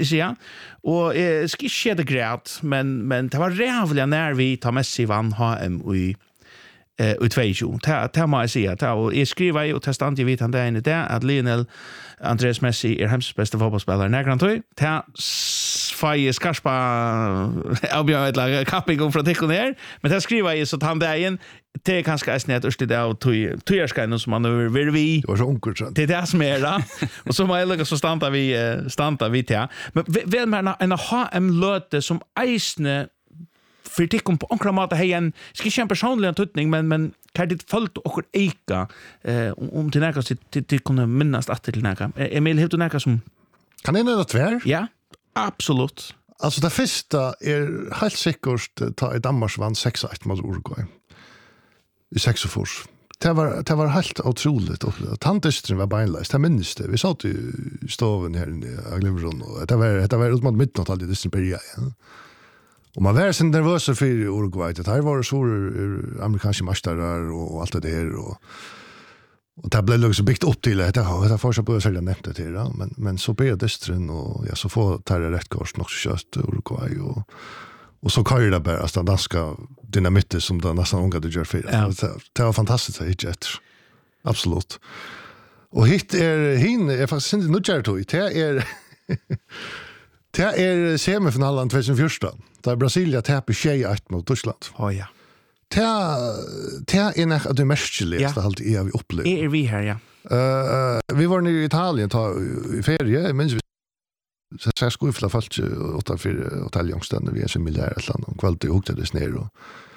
jag säga. Och ska inte det grät, men det var rävliga när vi tar Messi vann HM i 22. Det må jag säga. Och jag skriver ju och testar inte vid han där inne där att Lionel Andres Messi hems bästa fotbollsspelare nägrantoj. Det fai skarpa avbjörd kapping om från tekon här, men det skriver jag så att han där igen det kanske är snett ursligt av tojarskainen som man över vi. Det var så onkult. Det är det som är det. Och så må jag lägga så stanta vi till. Men väl med en HM-löte som eisne för det kom på ankra mat här en ska inte en personlig tutning men kan det följt och eka om till näka till kunna minnas att till näka. Emil helt näka som kan det något tvär? Ja, absolut. Alltså det första är helt säkert ta ett Danmark vann 6-1 mot Uruguay. I 6 års. Det var helt otroligt. Tantestren var beinleis. Det minns det. Vi satt i stoven här i Glimmersund och det var ut mot midnatt i distrin börja. Ja. Och man var så nervös för Uruguay. Det här var så amerikanska mästare och allt det där och det blev liksom byggt upp till det. Det har först börjat sälja nämnt det till. Ja. Men så blev distrin och så får ta det rätt kors nog så kött Uruguay och så kör det bara att den danska dynamit som den nästan unga det gör för. Det var fantastiskt att hitta. Absolut. Och hit är faktiskt inte nutjartoj. Det är semifinalen 2014. Där Brasilia tappar 6-1 mot Tyskland. Ja. Det är nog att det märkligaste allt är vi upplevt. Är vi här, ja. Vi var nu i Italien i ferie, men så jag skulle få falt 8-4 hotellgångstän vi är så miljär ett land och kvalitet hukte det ner och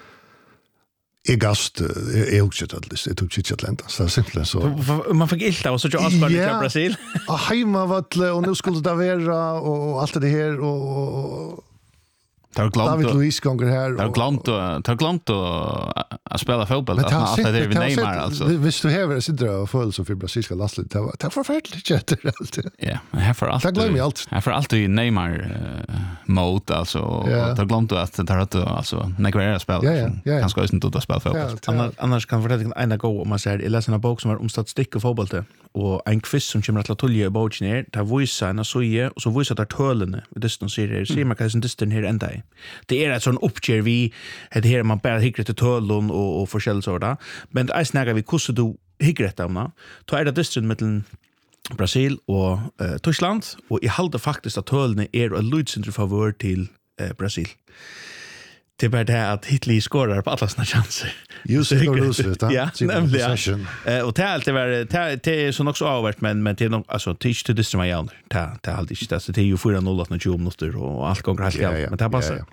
gast är också det tog sitt Atlanta så simpelt så man fick ilta och så jag aspark till Brasil. Ja, hemma var och nu skulle det vara och allt det här och David Luiz gånger här. Tar glömt att spela fotboll allt det vi Neymar alltså. Visst du har sitter och föll så för brasilianska landslaget. Det var förfärligt jätte allt. Ja, här för allt. Det glömmer jag allt. Här för allt i Neymar mode alltså och tar glömt att det har alltså nekvera spel. Kanske inte att spela fotboll. Annars kan fortälja en gå om man säger jag läser en bok som är om statistik och fotboll och en quiz som kommer att tulja boken ner där visar en så och så visar där tölene. Det ser man kanske inte här ända. Det är ett sån uppger vi det här man bara hickar till tölon och forskjellsorda men det är snackar vi hur du hickar detta om då är det distrin mellan Brasil och Tyskland och i halda faktiskt att tölene är en lydcenter favör till Brasil. Det är bara det att Hitler skorar på alla sina chanser. Just det, Roosevelt. Ja, nämligen. Och det är så också avvärt, men det är nog, alltså, det är inte det som är jävlar. Det är alltid inte, det är ju 4-0 efter 20 minuter och allt gånger helt jävlar, men det är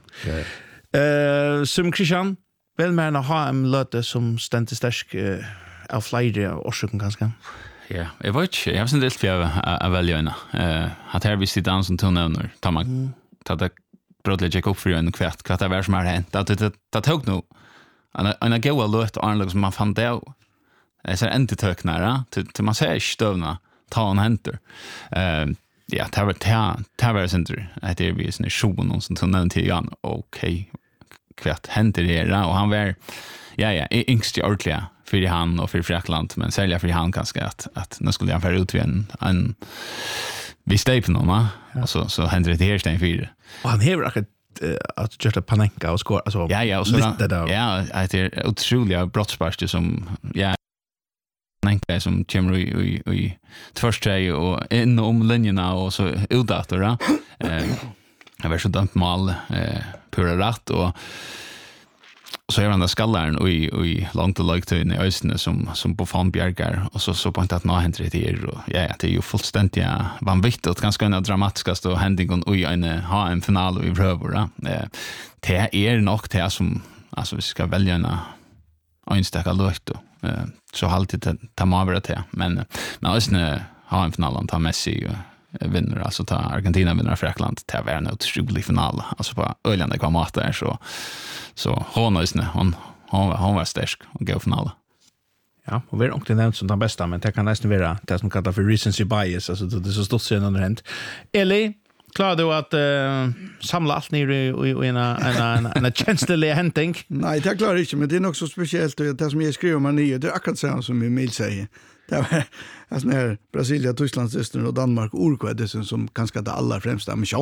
bara så. Som Christian, väl med att ha en löte som ständigt stärsk av flera årsöken ganska. Ja, jag vet inte, jag har inte helt för att välja en. Att här visst i dans som tunnelner, tar man, tar det brådligt jag upp för en kvart vad det var som har hänt det tog nu en goda låt och som man fann det så inte tök nära till man ser stövna ta en händer ja det var center att det blir en show som tog den till igen okej kvart händer det och han var ja yngst i ordentliga för han och för Fräckland men sälja för han kanske att nu skulle han få ut vid en vi steg på någon och så händer det här sten 4. Och han har akkurat att göra Panenka och skåra alltså ja och så ja det är otroligt brottsparst som Panenka som kommer i första och inom linjerna och så utåt då. Det var så dömt mål pura rätt och så är han där skallaren och i långt och lågt in i östne som på fan bjärgar och så på att nå händer det här och ja det är ju fullständigt vanvittigt ganska en dramatiskaste och händingen och ha en final i pröver det är nog det som alltså vi ska välja en enstaka låt då så alltid ta över det men östne ha en final ta Messi vinner alltså ta Argentina vinner Fräckland det var en otrolig final alltså på Öland kom mat där så hon var stark och gå final. Ja, och vi är också nämnt som den bästa men det kan nästan vara det som kallas för recency bias alltså det är så stort sen under hänt. Eli klarar du att samla allt ner i en känslig händning? Nej, det klarar jag inte, men det är nog så speciellt det som jag skriver om det är akkurat så som Emil säger. Det var alltså när Brasilia, Tyskland, Östern och Danmark Uruguay det som kanske det allra främsta. Men